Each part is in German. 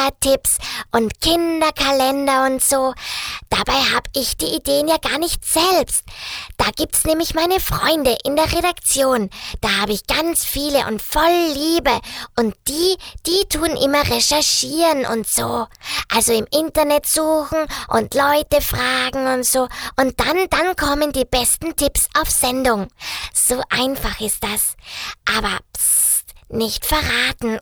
Tipps und Kinderkalender und so. Dabei habe ich die Ideen ja gar nicht selbst. Da gibt's nämlich meine Freunde in der Redaktion. Da habe ich ganz viele und voll Liebe. Und die tun immer recherchieren und so. Also im Internet suchen und Leute fragen und so. Und dann kommen die besten Tipps auf Sendung. So einfach ist das. Aber psst, nicht verraten.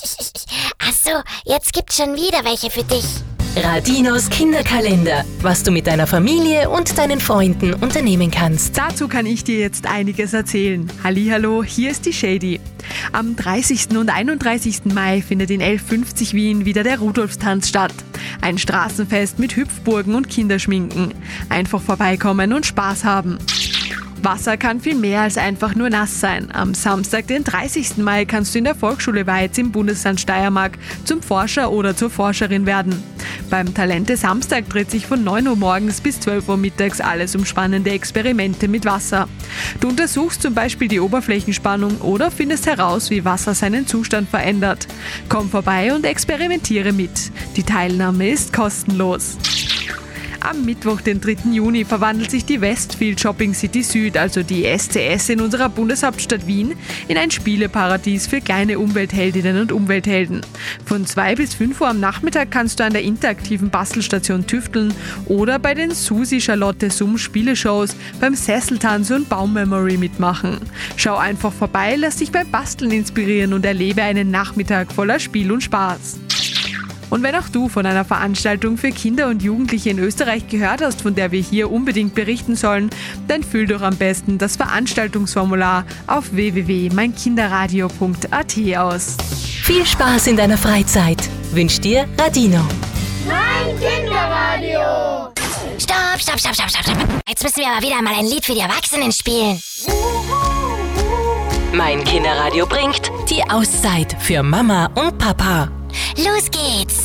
Achso, jetzt gibt's schon wieder welche für dich. Radinos Kinderkalender, was du mit deiner Familie und deinen Freunden unternehmen kannst. Dazu kann ich dir jetzt einiges erzählen. Hallihallo, hier ist die Shady. Am 30. und 31. Mai findet in 1150 Wien wieder der Rudolfstanz statt. Ein Straßenfest mit Hüpfburgen und Kinderschminken. Einfach vorbeikommen und Spaß haben. Wasser kann viel mehr als einfach nur nass sein. Am Samstag, den 30. Mai, kannst du in der Volksschule Weiz im Bundesland Steiermark zum Forscher oder zur Forscherin werden. Beim Talente Samstag dreht sich von 9 Uhr morgens bis 12 Uhr mittags alles um spannende Experimente mit Wasser. Du untersuchst zum Beispiel die Oberflächenspannung oder findest heraus, wie Wasser seinen Zustand verändert. Komm vorbei und experimentiere mit. Die Teilnahme ist kostenlos. Am Mittwoch, den 3. Juni, verwandelt sich die Westfield Shopping City Süd, also die SCS in unserer Bundeshauptstadt Wien, in ein Spieleparadies für kleine Umweltheldinnen und Umwelthelden. Von 2 bis 5 Uhr am Nachmittag kannst du an der interaktiven Bastelstation tüfteln oder bei den Susi Charlotte Summ Spieleshows, beim Sesseltanz und Baummemory mitmachen. Schau einfach vorbei, lass dich beim Basteln inspirieren und erlebe einen Nachmittag voller Spiel und Spaß. Und wenn auch du von einer Veranstaltung für Kinder und Jugendliche in Österreich gehört hast, von der wir hier unbedingt berichten sollen, dann füll doch am besten das Veranstaltungsformular auf www.meinkinderradio.at aus. Viel Spaß in deiner Freizeit wünscht dir Radino. Mein Kinderradio! Stopp. Jetzt müssen wir aber wieder mal ein Lied für die Erwachsenen spielen. Mein Kinderradio bringt die Auszeit für Mama und Papa. Los geht's!